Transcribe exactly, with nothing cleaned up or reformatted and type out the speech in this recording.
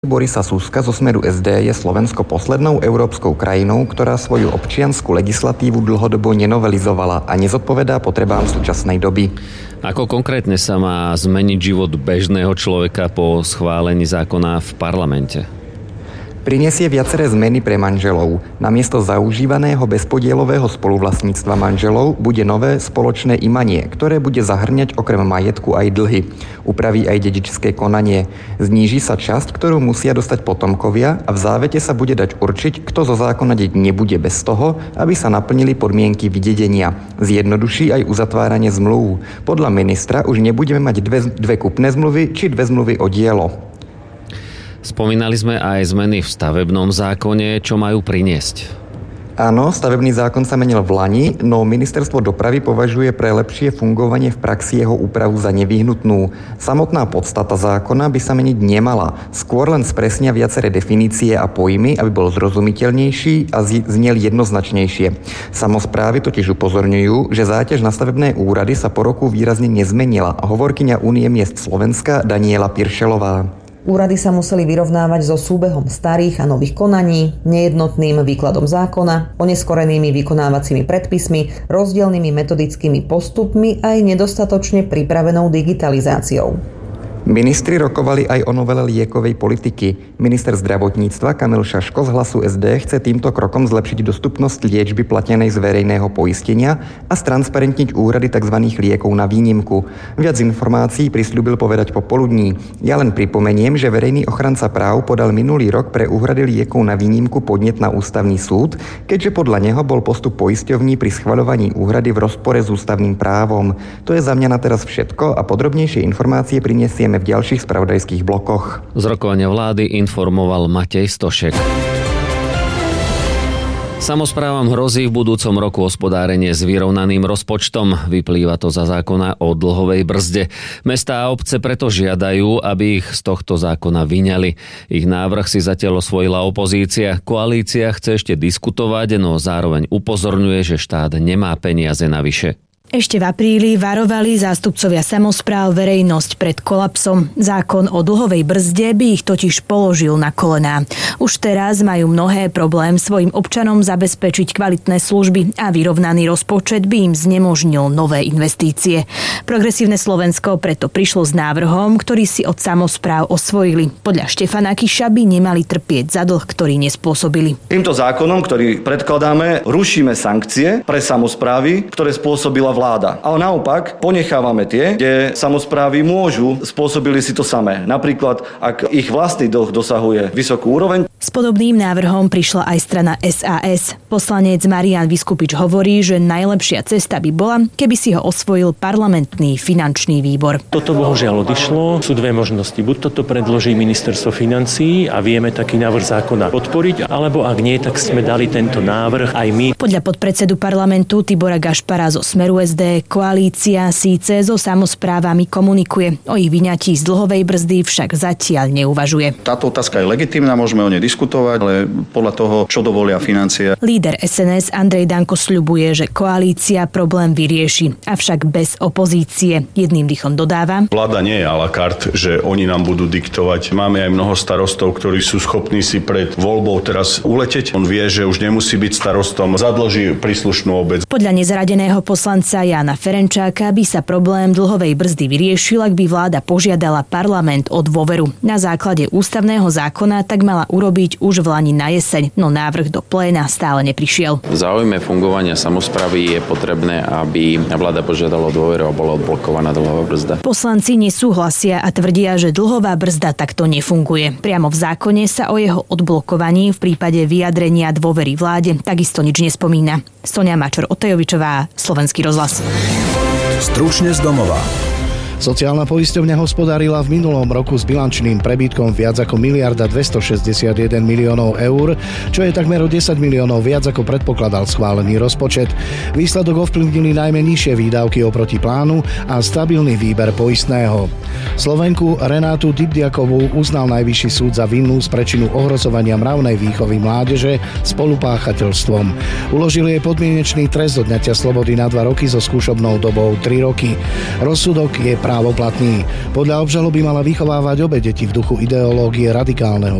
Borisa Suska zo Smeru es dé je Slovensko poslednou európskou krajinou, ktorá svoju občiansku legislatívu dlhodobo nenovelizovala a nezodpovedá potrebám súčasnej doby. Ako konkrétne sa má zmeniť život bežného človeka po schválení zákona v parlamente? Prinesie viaceré zmeny pre manželov. Namiesto zaužívaného bezpodielového spoluvlastníctva manželov bude nové spoločné imanie, ktoré bude zahrňať okrem majetku aj dlhy. Upraví aj dedičské konanie. Zníži sa časť, ktorú musia dostať potomkovia a v závete sa bude dať určiť, kto zo zákona deť nebude bez toho, aby sa naplnili podmienky vydedenia. Zjednoduší aj uzatváranie zmluv. Podľa ministra už nebudeme mať dve, dve kupné zmluvy či dve zmluvy o dielo. Spomínali sme aj zmeny v stavebnom zákone, čo majú priniesť. Áno, stavebný zákon sa menil v lani, no ministerstvo dopravy považuje pre lepšie fungovanie v praxi jeho úpravu za nevyhnutnú. Samotná podstata zákona by sa meniť nemala. Skôr len spresnia viaceré definície a pojmy, aby bol zrozumiteľnejší a znel jednoznačnejšie. Samosprávy totiž upozorňujú, že záťaž na stavebné úrady sa po roku výrazne nezmenila. Hovorkyňa Únie miest Slovenska Daniela Piršelová. Úrady sa museli vyrovnávať so súbehom starých a nových konaní, nejednotným výkladom zákona, oneskorenými vykonávacími predpismi, rozdielnymi metodickými postupmi aj nedostatočne pripravenou digitalizáciou. Ministri rokovali aj o novele liekovej politiky. Minister zdravotníctva Kamil Šaško z Hlasu es dé chce týmto krokom zlepšiť dostupnosť liečby platenej z verejného poistenia a stransparentniť úhrady tzv. Liekov na výnimku. Viac informácií prisľúbil povedať popoludní. Ja len pripomeniem, že verejný ochranca práv podal minulý rok pre úhrady liekov na výnimku podnet na ústavný súd, keďže podľa neho bol postup poisťovní pri schvaľovaní úhrady v rozpore s ústavným právom. To je za mňa na teraz všetko a podrobnejšie informácie prinesieme v ďalších spravodajských blokoch. Z rokovania vlády informoval Matej Stošek. Samosprávam hrozí v budúcom roku hospodárenie s vyrovnaným rozpočtom. Vyplýva to za zákona o dlhovej brzde. Mestá a obce preto žiadajú, aby ich z tohto zákona vyňali. Ich návrh si zatiaľ osvojila opozícia. Koalícia chce ešte diskutovať, no zároveň upozorňuje, že štát nemá peniaze navyše. Ešte v apríli varovali zástupcovia samospráv verejnosť pred kolapsom. Zákon o dlhovej brzde by ich totiž položil na kolená. Už teraz majú mnohé problém svojim občanom zabezpečiť kvalitné služby a vyrovnaný rozpočet by im znemožnil nové investície. Progresívne Slovensko preto prišlo s návrhom, ktorý si od samospráv osvojili. Podľa Štefana Kiša by nemali trpieť za dlh, ktorý nespôsobili. Týmto zákonom, ktorý predkladáme, rušíme sankcie pre samosprávy, ktoré spôsobila vláda. Ale naopak ponechávame tie, kde samosprávy môžu, spôsobili si to samé. Napríklad, ak ich vlastný dlh dosahuje vysokú úroveň. S podobným návrhom prišla aj strana es a es. Poslanec Marián Viskupič hovorí, že najlepšia cesta by bola, keby si ho osvojil parlamentný finančný výbor. Toto bohužiaľ odišlo. Sú dve možnosti. Buď toto predloží ministerstvo financií a vieme taký návrh zákona podporiť, alebo ak nie, tak sme dali tento návrh aj my. Podľa podpredsedu parlamentu Tibora Gašpara zo Smeru es dé koalícia síce so samosprávami komunikuje. O ich vyňatí z dlhovej brzdy však zatiaľ neuvažuje. Táto otázka je legitímna, môžeme o nej diskutovať, ale podľa toho, čo dovolia financie. Líder es en es Andrej Danko sľubuje, že koalícia problém vyrieši, avšak bez opozície. Jedným dýchom dodáva: Vláda nie je à la carte, že oni nám budú diktovať. Máme aj mnoho starostov, ktorí sú schopní si pred voľbou teraz uleteť. On vie, že už nemusí byť starostom, zadlží príslušnú obec. Podľa nezaradeného poslanca Jána Ferenčáka by sa problém dlhovej brzdy vyriešil, ak by vláda požiadala parlament o dôveru. Na základe ústavného zákona tak mala urobiť už v lani na jeseň, no návrh do pléna stále neprišiel. V záujme fungovania samosprávy je potrebné, aby vláda požiadala o dôveru a bola odblokovaná dlhová brzda. Poslanci nesúhlasia a tvrdia, že dlhová brzda takto nefunguje. Priamo v zákone sa o jeho odblokovaní v prípade vyjadrenia dôvery vláde takisto nič nespomína. Sonia Mačor-Otejovičová, Slovenský rozhlas. Stručne z domova. Sociálna poisťovňa hospodárila v minulom roku s bilančným prebytkom viac ako miliarda dvestošesťdesiatjeden miliónov eur, čo je takmer o desať miliónov viac ako predpokladal schválený rozpočet. Výsledok ovplyvnili najmä nižšie výdavky oproti plánu a stabilný výber poistného. Slovenku Renátu Dibdiakovú uznal najvyšší súd za vinnú z prečinu ohrozovania mravnej výchovy mládeže spolupáchateľstvom. Uložil jej podmienečný trest odňatia slobody na dva roky so skúšobnou dobou tri roky. Rozsudok je právoplatný. Podľa obžaloby mala vychovávať obe deti v duchu ideológie radikálneho